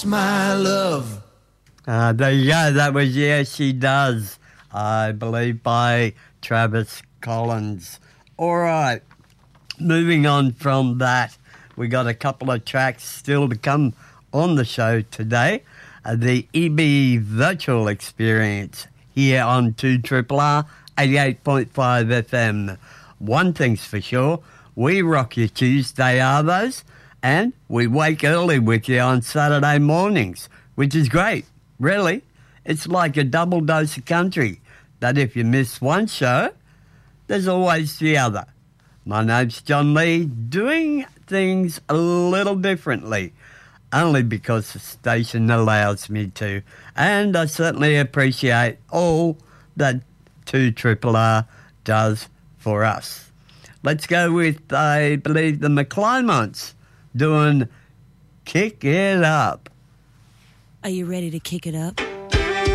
My love. There you go. That was Yeah, She Does, I believe, by Travis Collins. All right. Moving on from that, we got a couple of tracks still to come on the show today. The EB Virtual Experience here on 2RRR 88.5 FM. One thing's for sure, we rock your Tuesday arvos, and we wake early with you on Saturday mornings, which is great, really. It's like a double dose of country, that if you miss one show, there's always the other. My name's John Lee, doing things a little differently, only because the station allows me to. And I certainly appreciate all that 2RRR does for us. Let's go with, I believe, the McClymonts doing Kick It Up. Are you ready to kick it up?